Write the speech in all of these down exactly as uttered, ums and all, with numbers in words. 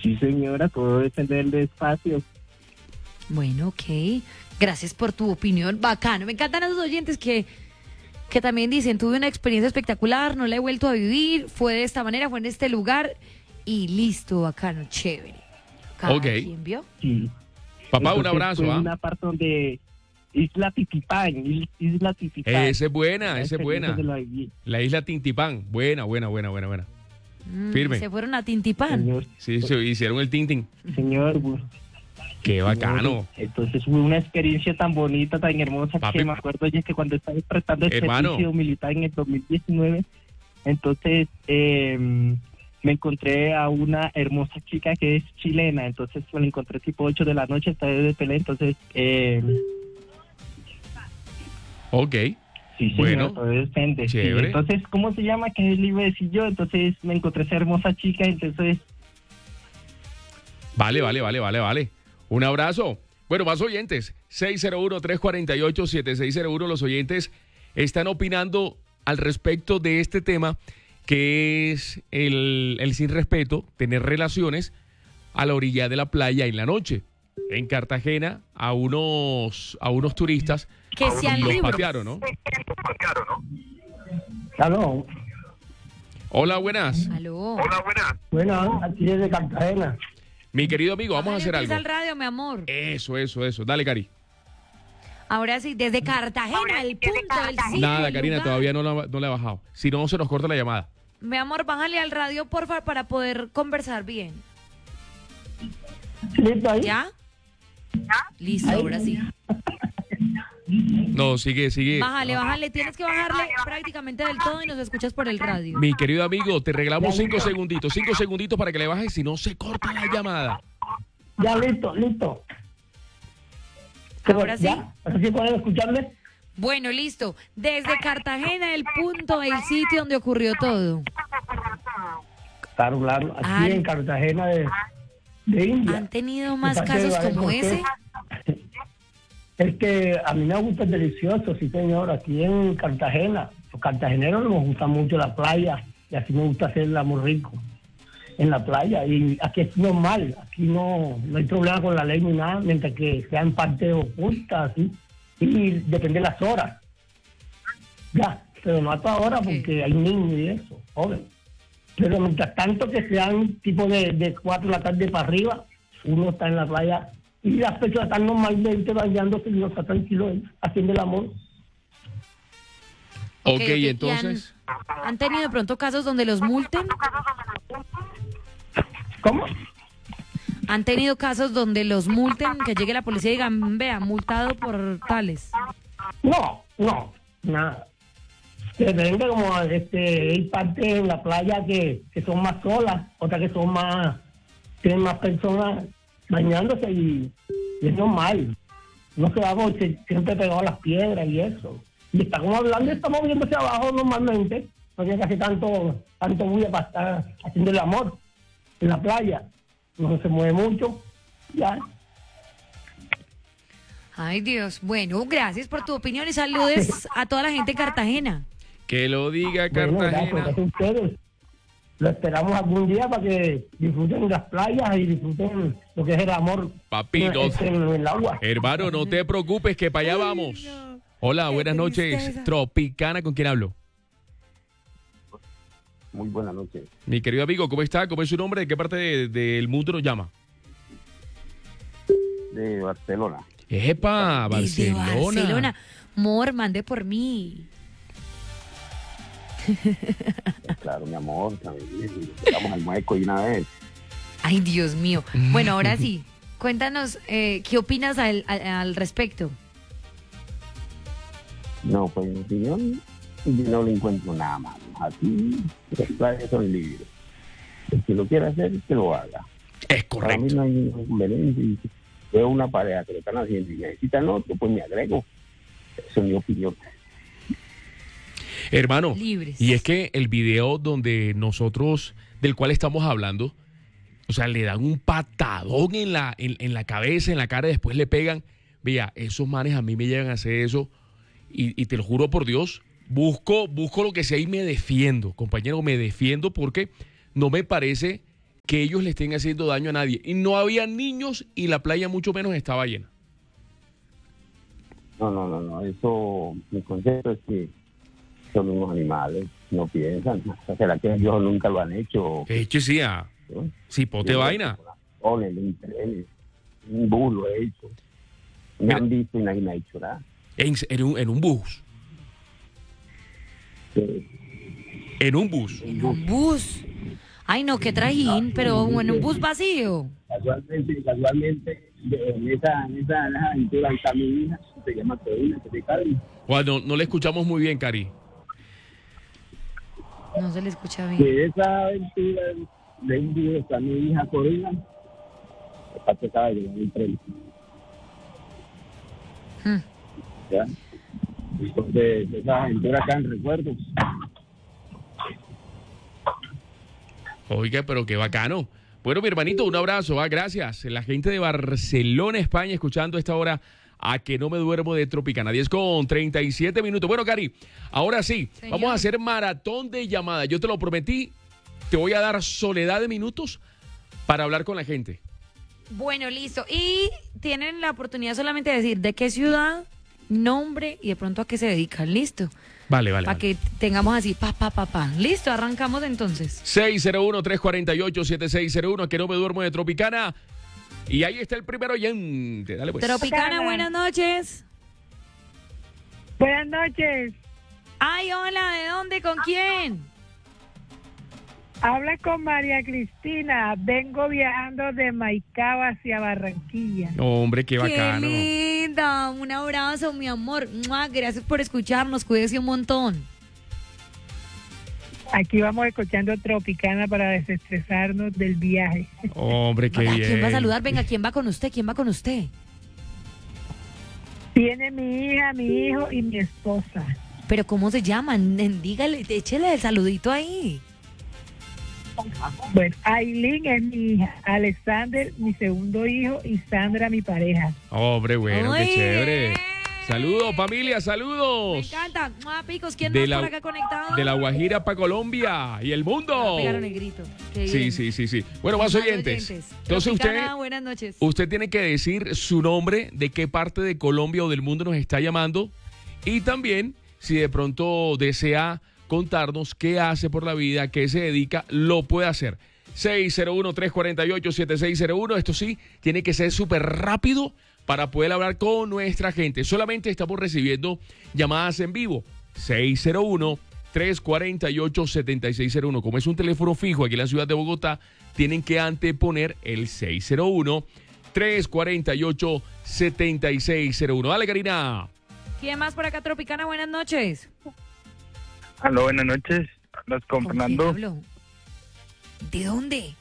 Sí, señora, todo depende del espacio. Bueno, ok. Gracias por tu opinión. Bacano. Me encantan esos oyentes que, que también dicen, tuve una experiencia espectacular, no la he vuelto a vivir, fue de esta manera, fue en este lugar y listo, bacano, chévere. Cada Ok. quien, ¿vio? Sí. Papá, un Entonces, abrazo, fue ¿ah? una parte donde Isla Titipán, is- Isla Titipán. Esa es buena, esa es buena. De la viví. La isla Tintipán. Buena, buena, buena, buena, buena. Mm, Firme. Se fueron a Tintipán. Señor, Sí, se hicieron el Tintin. señor, bu- Qué bacano. Entonces fue una experiencia tan bonita, tan hermosa, Papi. que me acuerdo ya que cuando estaba prestando el Hermano. servicio militar en el dos mil diecinueve, entonces eh, me encontré a una hermosa chica que es chilena, entonces me la encontré tipo ocho de la noche, estaba de Pelé, entonces eh, Ok. sí, señor, Bueno, todo depende. Sí, chévere. entonces, ¿cómo se llama? Que es libre decir yo, entonces me encontré esa hermosa chica, entonces Vale, vale, vale, vale, vale. Un abrazo. Bueno, más oyentes. seis cero uno, tres cuatro ocho, siete seis cero uno. Los oyentes están opinando al respecto de este tema, que es el, el sin respeto, tener relaciones a la orilla de la playa en la noche. En Cartagena, a unos, a unos turistas Que sean los libres. patearon, ¿no? Aló, Hola, buenas. Aló. bueno, aquí desde Cartagena. Mi querido amigo, vamos a hacer Bájale, algo. empieza el radio, mi amor. Eso, eso, eso. Dale, Cari. Ahora sí, desde Cartagena, el punto del sitio. Nada, el Karina, lugar. todavía no la, no la he bajado. Si no, se nos corta la llamada. Mi amor, bájale al radio, por favor, para poder conversar bien. ¿Listo ahí? ¿Ya? Listo, ahora sí. No, sigue, sigue. Bájale, bájale. Tienes que bajarle prácticamente del todo y nos escuchas por el radio. Mi querido amigo, te regalamos cinco segunditos, cinco segunditos para que le bajes, si no se corta la llamada. Ya, listo, listo. Ahora sí. ¿Ya? ¿Ahora sí pueden escucharme? Bueno, listo. Desde Cartagena, el punto, el sitio donde ocurrió todo. Claro, claro. Aquí Ah. en Cartagena de, de India. ¿Han tenido más De parte de casos Babel como Cortés. ese? Es que a mí me gusta el delicioso, sí señor, aquí en Cartagena. Los cartageneros nos gusta mucho la playa y así me gusta hacer el amor rico en la playa. Y aquí es normal, aquí no, no hay problema con la ley ni nada, mientras que sea en parte oculta, así. Y depende de las horas. Ya, pero no a toda hora Ok. porque hay niños y eso, joven. Pero mientras tanto que sean tipo de, de cuatro de la tarde para arriba, uno está en la playa y las personas están normalmente bañándose y uno está tranquilo ahí, haciendo el amor. Ok, ok. y ¿Y entonces. han, han tenido de pronto casos donde los multen? ¿Cómo? ¿Han tenido casos donde los multen, que llegue la policía y digan, vea, multado por tales? No, no, nada. Depende como este, hay partes en la playa que, que son más solas, otras que son más, tienen más personas bañándose y, y es normal. No se va porque siempre pegado a las piedras y eso. Y está como hablando y está moviéndose abajo normalmente, no tiene que hacer tanto, tanto bulla para estar haciendo el amor en la playa. No se mueve mucho, ya. Ay, Dios. Bueno, gracias por tu opinión y saludes a toda la gente de Cartagena. Que lo diga Bueno, gracias, Cartagena. gracias a ustedes. Lo esperamos algún día para que disfruten las playas y disfruten lo que es el amor Papito. en, en- en el agua. Hermano, no te preocupes, que para allá vamos. Hola, Qué buenas noches. tristeza. Tropicana, ¿con quién hablo? Muy buenas noches. Mi querido amigo, ¿cómo está? ¿Cómo es su nombre? ¿De qué parte de- del mundo nos llama? De Barcelona. ¡Epa! Desde Barcelona. Barcelona. Mor, mande por mí. Claro, mi amor, también. Estamos al mueco y una vez. Ay, Dios mío. Bueno, ahora sí. Cuéntanos, eh, ¿qué opinas al, al, al respecto? No, pues en mi opinión, yo no le encuentro nada malo. Aquí las playas son libres. El que lo quiera hacer, que lo haga. Es Para mí correcto. no hay ningún inconveniente. Y si veo una pareja que lo están haciendo y necesitan otro, pues me agrego. Esa es mi opinión. Hermano, Libres. y es que el video donde nosotros, del cual estamos hablando, o sea, le dan un patadón en la, en, en la cabeza, en la cara, y después le pegan. Vea, esos manes a mí me llegan a hacer eso, y, y te lo juro por Dios, busco, busco lo que sea y me defiendo, compañero, me defiendo porque no me parece que ellos le estén haciendo daño a nadie. Y no había niños y la playa mucho menos estaba llena. No, no, no, no. Eso, mi concepto es que son unos animales, no piensan. ¿Será que ellos nunca lo han hecho? Que hecho sí, ah, ¿No? sí, pote Yo vaina. Con el interés, un bus lo he hecho. Me Mira. han visto y nadie me ha hecho nada. En, en un, en un bus. Sí. En un bus. En un bus. Ay, no, qué trajín, pero en un bus vacío. Casualmente, casualmente, de- en esa, en esa, en esa aventura está mi hija, se llama Corina, que te Cali. Juan, no, no le escuchamos muy bien, Cari. No se le escucha bien. De esa aventura de un día está mi hija Corina, aparte acaba de llegar el tren. Hmm. ¿Ya? Entonces, esa aventura acá en recuerdos. Oiga, pero qué bacano. Bueno, mi hermanito, un abrazo, ah, gracias. La gente de Barcelona, España, escuchando a esta hora a que no me duermo de Tropicana. diez con treinta y siete minutos. Bueno, Cari, ahora sí, Señor. vamos a hacer maratón de llamadas. Yo te lo prometí, te voy a dar soledad de minutos para hablar con la gente. Bueno, listo. Y tienen la oportunidad solamente de decir de qué ciudad, nombre y de pronto a qué se dedican. Listo. Vale, vale. Para vale. que tengamos así, pa, pa, pa, pa. Listo, arrancamos entonces. seis cero uno, tres cuatro ocho, siete seis cero uno, a que no me duermo de Tropicana. Y ahí está el primero oyente. Dale pues. Tropicana, buenas noches. Buenas noches. Ay, hola, ¿de dónde? ¿Con quién? Habla con María Cristina. Vengo viajando de Maicao hacia Barranquilla. Hombre, qué bacano. Qué linda. Un abrazo, mi amor. ¡Mua! Gracias por escucharnos. Cuídese un montón. Aquí vamos escuchando Tropicana para desestresarnos del viaje. Hombre, qué ¿A bien. quién va a saludar? Venga, ¿quién va con usted? ¿Quién va con usted? Tiene mi hija, mi hijo y mi esposa. ¿Pero cómo se llaman? En- Dígale, échele el saludito ahí. Bueno, Aileen es mi hija, Alexander mi segundo hijo y Sandra mi pareja. Hombre, bueno, Ay, qué chévere. bien. Saludos, familia, Me saludos. encanta. ¡Mua, picos! ¿Quién De más la- por acá conectado? De la Guajira para Colombia y el mundo. Ah, pegaron el grito. Qué Sí, bien. sí, sí, sí. Bueno, más Más oyentes. oyentes. Entonces usted, Tropicana, buenas noches. usted tiene que decir su nombre, de qué parte de Colombia o del mundo nos está llamando y también si de pronto desea contarnos qué hace por la vida, qué se dedica, lo puede hacer. seis cero uno, tres cuatro ocho, siete seis cero uno. Esto sí, tiene que ser súper rápido para poder hablar con nuestra gente. Solamente estamos recibiendo llamadas en vivo. seis cero uno, tres cuatro ocho, siete seis cero uno. Como es un teléfono fijo aquí en la ciudad de Bogotá, tienen que anteponer el seis cero uno, tres cuatro ocho, siete seis cero uno. Dale, Karina. ¿Quién más por acá, Tropicana? Buenas noches. Aló, buenas noches. Hablas con ¿Con quién Fernando. hablo? ¿De dónde?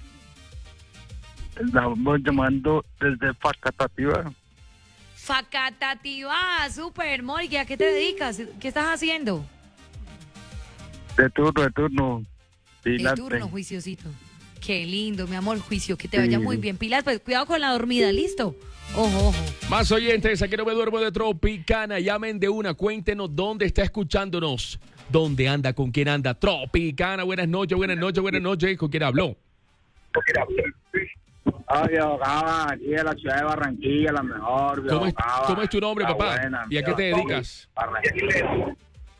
Estamos llamando desde Facatativa. Facatativá, super, Mori, ¿a qué te dedicas? ¿Qué estás haciendo? De turno, de turno. De Vigilante. turno, juiciosito. Qué lindo, mi amor, juicio, que te Sí. vaya muy bien. Pilas, pues cuidado con la dormida, ¿listo? Ojo, ojo. Más oyentes, aquí no me duermo de Tropicana. Llamen de una, cuéntenos dónde está escuchándonos. ¿Dónde anda? ¿Con quién anda? Tropicana, buenas noches, buenas noches, buenas noches. ¿Con quién habló? Ay, abogada, aquí de la ciudad de Barranquilla, la mejor. ¿Cómo es, abogada, cómo es tu nombre, la papá? buena, ¿Y a qué te dedicas? Barranquilla.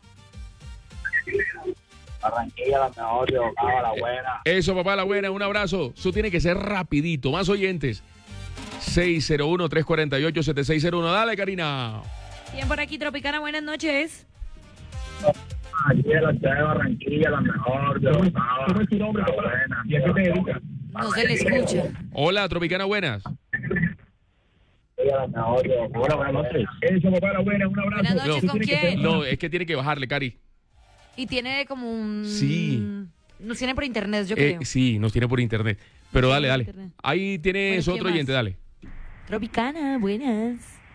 Barranquilla, la mejor, abogada, la buena. Eso, papá, la buena, un abrazo. Eso tiene que ser rapidito. Más oyentes. seis cero uno, tres cuatro ocho, siete seis cero uno. Dale, Karina. ¿Quién por aquí, Tropicana? Buenas noches. Aquí de la ciudad de Barranquilla, la mejor, abogada, ¿Cómo es tu nombre, la papá? buena. ¿Y a qué te dedicas? No se le escucha. Hola, Tropicana, buenas. La mejor, hola, buenas noches. Eso, papá, la buena, un abrazo. Buenas noches, No. ¿con quién? No, es que tiene que bajarle, Cari. Y tiene como un... Sí. Nos tiene por internet, yo Eh, creo. sí, nos tiene por internet. Pero dale, dale. Internet. Ahí tienes Bueno, ¿quién otro más? oyente, dale. Tropicana, buenas.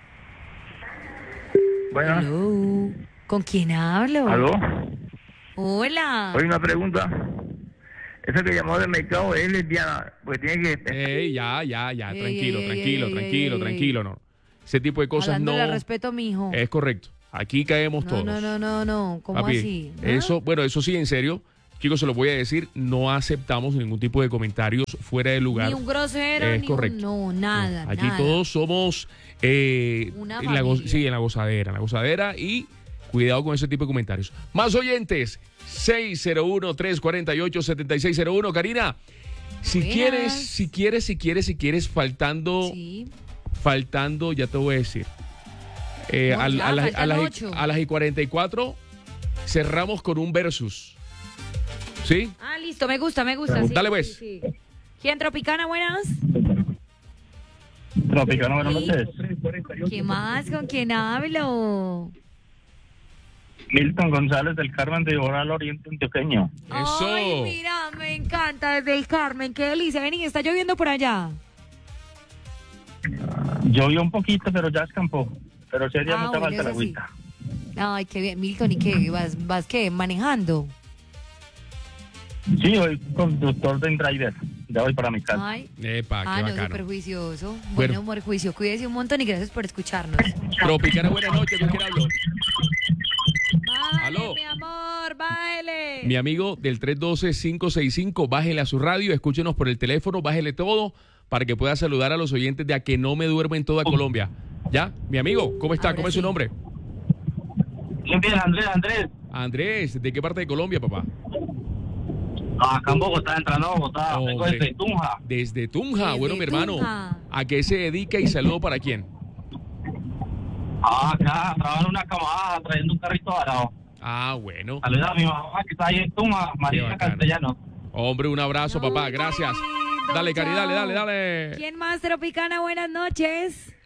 Bueno, Hello. ¿Con quién hablo? aló. Hola. Oye, una pregunta. Esa que llamó de mercado es lesbiana, porque tiene que... Ey, ya, ya, ya, Ey, tranquilo, ey, tranquilo, ey, tranquilo, ey, tranquilo, no. Ese tipo de cosas Hablándole no al respeto, mijo. es correcto. Aquí caemos no, todos. no, no, no, no. ¿Cómo Papi, así? ¿Ah? Eso, bueno, eso sí, en serio, chicos, se lo voy a decir, no aceptamos ningún tipo de comentarios fuera de lugar. Ni un grosero, Es ni correcto. un... No, nada, Aquí nada. todos somos eh, Una en la go- familia. sí, en la gozadera, en la gozadera y cuidado con ese tipo de comentarios. Más oyentes, seis cero uno, tres cuatro ocho, siete seis cero uno. Karina, si Buenas. quieres, si quieres, si quieres, si quieres, faltando, Sí. faltando, ya te voy a decir. Eh, No, al- ya, a, las- faltan a las, ocho. a las y cuarenta y cuatro cerramos con un versus. ¿Sí? Ah, listo, me gusta, me gusta. Sí, Dale, sí, pues. sí. ¿Quién, Tropicana, buenas? Tropicano, buenas Sí. noches. ¿Qué más? ¿Con quién hablo? Milton González del Carmen de Oral Oriente Antioqueño. Eso. Ay, mira, me encanta, desde el Carmen, qué delicia. Vení, está lloviendo por allá. Llovió un poquito, pero ya escampó. Pero sí haría Ah, mucha bueno, falta la eso sí. agüita. Ay, qué bien. Milton, ¿y qué? ¿Vas, vas qué? ¿Manejando? Sí, hoy conductor de driver. Ya voy para mi casa. Ay, Epa, qué ah, no, bacano. súper juicioso. Bueno. Bueno, amor, juicio. Cuídese un montón y gracias por escucharnos. Tropicana, buenas noches, ¿con quién hablo? Bájale, Aló. mi amor, bájale. Mi amigo del tres uno dos, cinco seis cinco, bájele a su radio, escúchenos por el teléfono, bájele todo para que pueda saludar a los oyentes de A Que No Me Duermo en toda Colombia. ¿Ya? Mi amigo, ¿cómo está? Ahora ¿Cómo es sí. su nombre? Bien, bien, Andrés, Andrés. Andrés, ¿de qué parte de Colombia, papá? Acá en Bogotá, entrando a Bogotá. Vengo Hombre. desde Tunja. Desde Tunja, Desde bueno, mi hermano. Tunja. ¿A qué se dedica y saludo para quién? Ah, acá, trabajo en una camada trayendo un carrito varado. Ah, bueno. Saludos a mi mamá que está ahí en Tunja, Marisa bacano. Castellano. Hombre, un abrazo, papá, Ay, gracias. qué lindo, Dale, Cari, dale, chao. dale, dale. ¿Quién más, Tropicana? Buenas noches.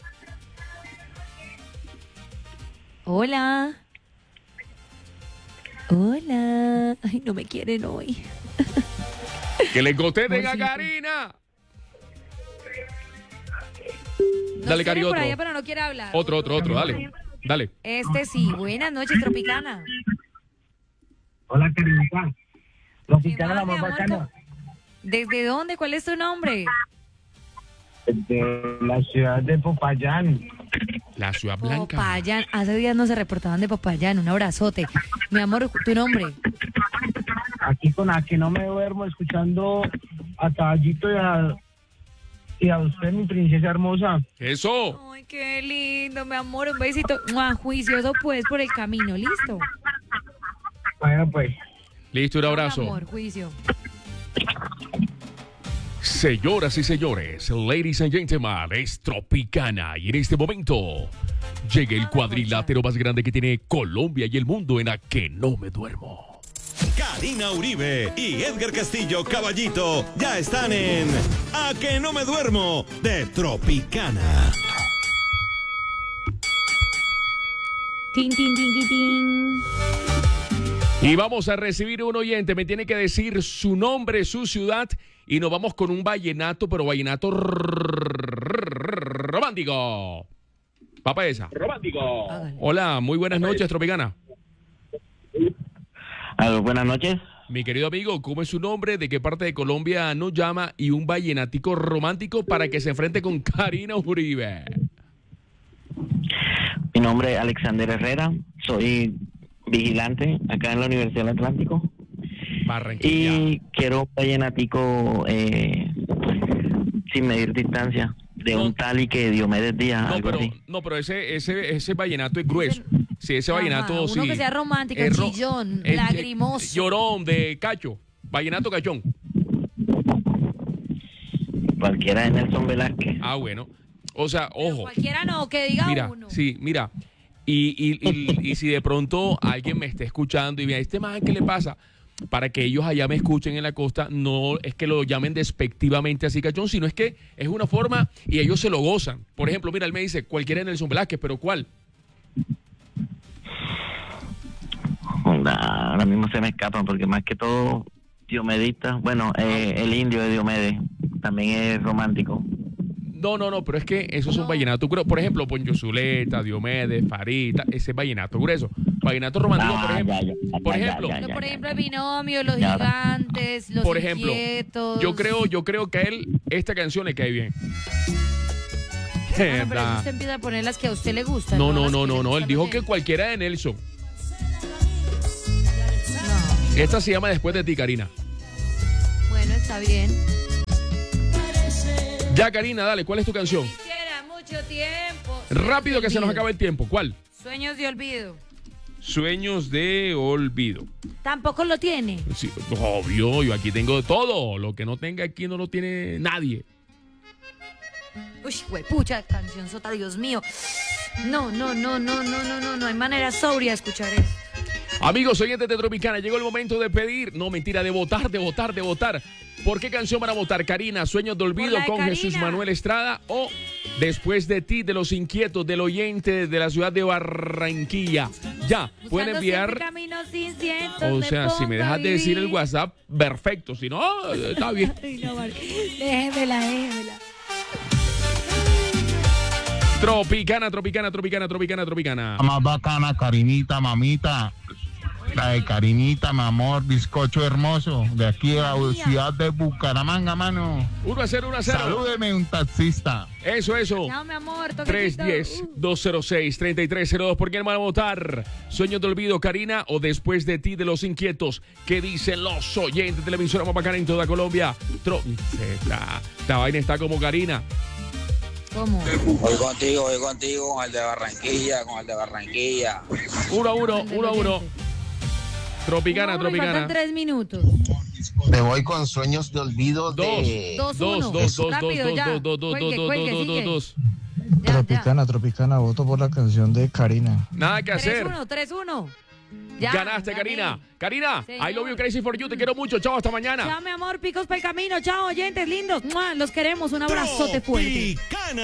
Hola. Hola. Ay, no me quieren hoy. Que le contenten a Amorcito. Karina. Nos Dale, Cari, quiere por otro. allá, pero no quiere hablar. Otro, otro, otro, dale. Dale. Este sí. Buenas noches, Tropicana. Hola, Karinita. ¿Qué Tropicana, más, la mi más amor? bacana. ¿Desde dónde? ¿Cuál es tu nombre? De la ciudad de Popayán. La Ciudad Blanca. Popayán. Hace días no se reportaban de Popayán. Un abrazote. Mi amor, tu nombre. Aquí con A Que No Me Duermo, escuchando a Caballito y a, y a usted, mi princesa hermosa. Eso. Ay, qué lindo, mi amor. Un besito. Mua, juicioso, pues, por el camino. ¿Listo? Bueno, pues. Listo, un abrazo. Mi amor, juicio. Señoras y señores, ladies and gentlemen, es Tropicana y en este momento llega el cuadrilátero más grande que tiene Colombia y el mundo en A Que No Me Duermo. Karina Uribe y Edgar Castillo Caballito ya están en A Que No Me Duermo de Tropicana. Tin, tin, tin, tin, tin. Y vamos a recibir un oyente, me tiene que decir su nombre, su ciudad y nos vamos con un vallenato, pero vallenato romántico. Papá esa. Romántico. Hágale. Hola, muy buenas noches, Tropicana. Aló, buenas noches. Mi querido amigo, ¿cómo es su nombre? ¿De qué parte de Colombia nos llama? Y un vallenatico romántico para que se enfrente con Karina Uribe. Mi nombre es Alexander Herrera. Soy vigilante acá en la Universidad del Atlántico. Barranquilla. Y quiero un vallenatico eh, sin medir distancia. De No. un tal y que Diomedes Díaz, No, algo pero, así. no, pero ese, ese, ese vallenato es grueso. Sí, ese Ajá, vallenato uno sí. que sea romántico, Es ro- chillón, es- lagrimoso. Llorón, de cacho. Vallenato cachón. Cualquiera de Nelson Velázquez. Ah, bueno. O sea, ojo. Cualquiera no, que diga Mira, uno. sí, mira. Y, y, y, y si de pronto alguien me está escuchando y me dice, este man, ¿qué le pasa? Para que ellos allá me escuchen en la costa, no es que lo llamen despectivamente así cachón, sino es que es una forma y ellos se lo gozan. Por ejemplo, mira, él me dice, cualquiera de Nelson Velázquez, pero ¿cuál? Nah, ahora mismo se me escapan porque más que todo diomedista. Bueno, eh, el indio de Diomedes también es romántico. No, no, no, pero es que esos son vallenatos gruesos. Por ejemplo, Poncho Zuleta, Diomedes, Farita, ese es vallenato grueso. Vallenato romántico, por Ah, ejemplo. ya, ya, por ya, ya, ejemplo, ya, No, ya, por ya, ejemplo, ya. el binomio, los Ya. gigantes, los por ejemplo, inquietos. yo creo, yo creo que a él esta canción le cae bien. Ah, no, pero Da. usted empieza a poner las que a usted le gustan. No, no, las no, que no, le no. Él gustan dijo a que él. cualquiera de Nelson. No. Esta se llama Después de ti, Karina. Bueno, está bien. Ya, Karina, dale, ¿cuál es tu canción? Quisiera mucho tiempo. Rápido que se nos acaba el tiempo. ¿Cuál? Sueños de olvido. Sueños de olvido. Tampoco lo tiene. Sí, obvio, yo aquí tengo de todo. Lo que no tenga aquí no lo tiene nadie. Uy, güey, pucha, canción sota, Dios mío. No, no, no, no, no, no, no, no hay manera sobria de escuchar eso. Amigos oyentes de Tropicana, llegó el momento de pedir, no mentira, de votar, de votar, de votar. ¿Por qué canción van a votar? Karina, Sueños de Olvido con Karina. Jesús Manuel Estrada o Después de ti, de Los Inquietos, del oyente de la ciudad de Barranquilla. Ya, pueden Buscando enviar. siempre caminos inciertos, O me sea, si me pongo dejas a de decir el vivir. WhatsApp, perfecto. Si no, está bien. Ay, no, vale. Déjemela, déjemela. Tropicana, Tropicana, Tropicana, Tropicana, Tropicana. La más bacana, Karinita, mamita. La de Karinita, mi amor, bizcocho hermoso. De aquí a la ciudad de Bucaramanga, mano. uno a cero, uno a cero. Salúdeme, un taxista. Eso, eso. No, mi amor, tres uno cero, dos cero seis, tres tres cero dos. ¿Por quién van a votar? Sueños de Olvido, Karina, o Después de ti, de Los Inquietos. ¿Qué dicen los oyentes de la emisora más bacana en toda Colombia? Tro esta, esta vaina está como Karina. ¿Cómo? Voy contigo, voy contigo con el de Barranquilla, con el de Barranquilla. Uno a uno, uno a uno. Tropicana, No, me Tropicana. faltan tres minutos. Me voy con Sueños de Olvido de... Dos, Dos, dos, uno. dos, dos, Rápido, dos, ya. dos, dos, dos, Cuelgue, dos, cuelgue, dos, sigue. dos, dos. Ya, ya. Tropicana, Tropicana, voto por la canción de Karina. Nada que hacer. tres uno, tres uno. Ya, Ganaste, gané. Karina. Karina, Señor. I love you, crazy for you. Te quiero mucho. Chao, hasta mañana. Chao, mi amor, picos para el camino. Chao, oyentes lindos. ¡Mua! Los queremos. Un abrazote fuerte. Tropicana.